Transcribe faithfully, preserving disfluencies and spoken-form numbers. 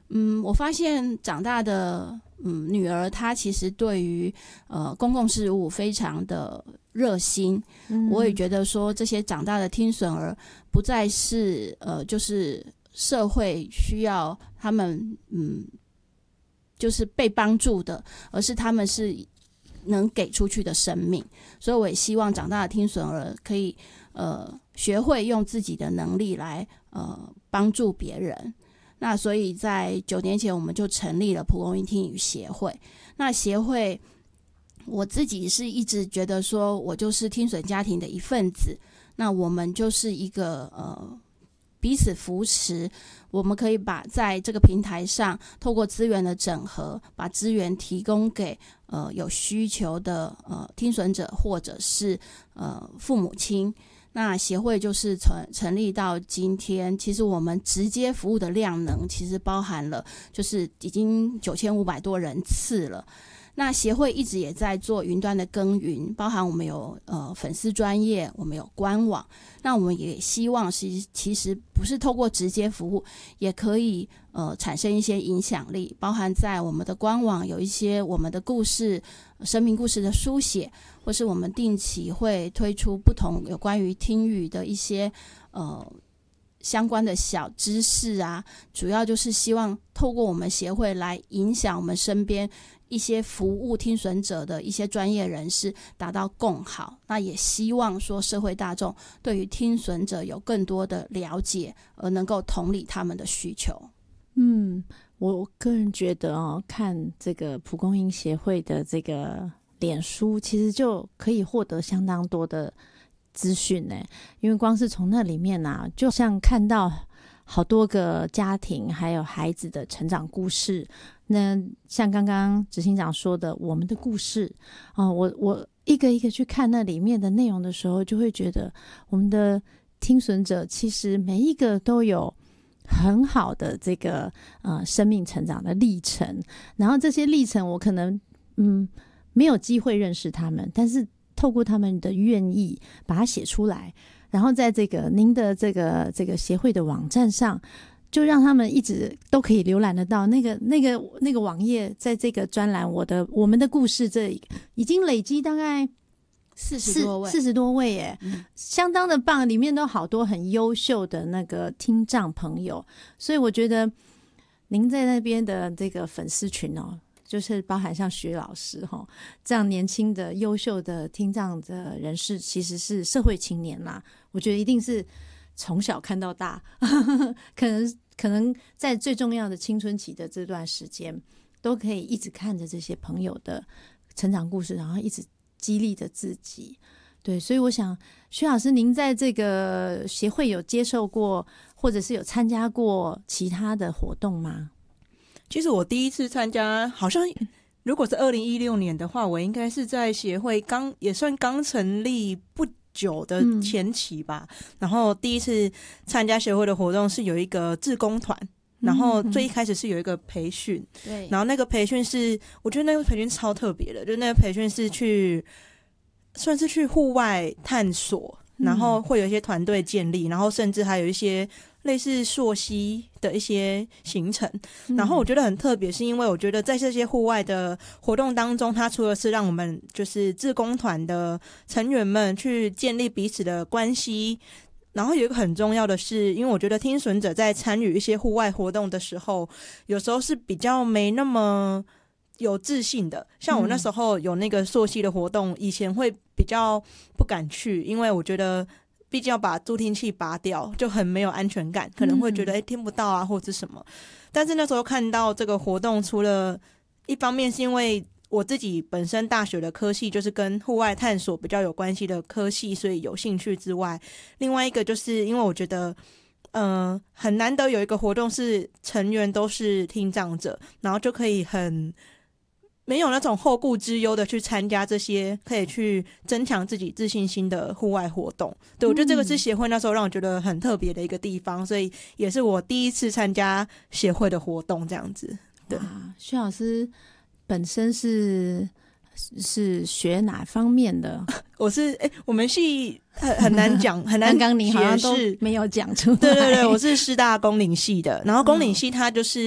嗯，我发现长大的嗯女儿，她其实对于呃公共事务非常的热心。嗯、我也觉得说，这些长大的听损儿不再是呃就是社会需要他们嗯就是被帮助的，而是他们是能给出去的生命。所以我也希望长大的听损儿可以呃学会用自己的能力来呃帮助别人。那所以在九年前我们就成立了蒲公英听语协会。那协会我自己是一直觉得说，我就是听损家庭的一份子，那我们就是一个呃彼此扶持，我们可以把在这个平台上透过资源的整合，把资源提供给呃有需求的呃听损者或者是呃父母亲。那协会就是成成立到今天，其实我们直接服务的量能其实包含了就是已经九千五百多人次了。那协会一直也在做云端的耕耘，包含我们有呃粉丝专页，我们有官网。那我们也希望是其实不是透过直接服务，也可以呃产生一些影响力，包含在我们的官网有一些我们的故事、生命故事的书写，或是我们定期会推出不同有关于听语的一些呃相关的小知识啊，主要就是希望透过我们协会来影响我们身边一些服务听损者的一些专业人士，达到共好。那也希望说社会大众对于听损者有更多的了解，而能够同理他们的需求。 嗯，我个人觉得哦，看这个蒲公英协会的这个脸书，其实就可以获得相当多的资讯呢。因为光是从那里面啊，就像看到好多个家庭还有孩子的成长故事。那像刚刚执行长说的，我们的故事啊、呃，我我一个一个去看那里面的内容的时候，就会觉得我们的听损者其实每一个都有很好的这个呃生命成长的历程。然后这些历程，我可能嗯没有机会认识他们，但是透过他们的愿意把它写出来，然后在这个您的这个这个协会的网站上，就让他们一直都可以浏览得到那个那个那个网页，在这个专栏我的我们的故事，这已经累积大概四十多位， 四十多位耶、 嗯， 相当的棒，里面都好多很优秀的那个听障朋友，所以我觉得您在那边的这个粉丝群哦，就是包含像徐老师齁这样年轻的优秀的听障的人士，其实是社会青年啦，我觉得一定是从小看到大可能可能在最重要的青春期的这段时间，都可以一直看着这些朋友的成长故事，然后一直激励着自己。对，所以我想徐老师您在这个协会有接受过或者是有参加过其他的活动吗？ 其实我第一次参加好像如果是二零一六年的话，我应该是在协会刚也算刚成立不久的前期吧、嗯、然后第一次参加协会的活动是有一个志工团，然后最一开始是有一个培训，对，然后那个培训是我觉得那个培训超特别的，就那个培训是去算是去户外探索，然后会有一些团队建立，然后甚至还有一些类似溯溪的一些行程，然后我觉得很特别，是因为我觉得在这些户外的活动当中，它除了是让我们就是志工团的成员们去建立彼此的关系，然后有一个很重要的是，因为我觉得听损者在参与一些户外活动的时候，有时候是比较没那么有自信的，像我那时候有那个溯溪的活动、嗯、以前会比较不敢去，因为我觉得毕竟要把助听器拔掉就很没有安全感，可能会觉得、嗯、诶听不到啊或者什么。但是那时候看到这个活动，除了一方面是因为我自己本身大学的科系就是跟户外探索比较有关系的科系，所以有兴趣之外，另外一个就是因为我觉得呃，很难得有一个活动是成员都是听障者，然后就可以很没有那种后顾之忧的去参加这些可以去增强自己自信心的户外活动。对，我觉得这个是协会那时候让我觉得很特别的一个地方，所以也是我第一次参加协会的活动这样子。对， 徐老师本身是是学哪方面的？ 我是哎、欸，我们系很很难讲，很难。 刚刚你好像都没有讲出来。 对对对，我是师大公领系的，然后公领系它就是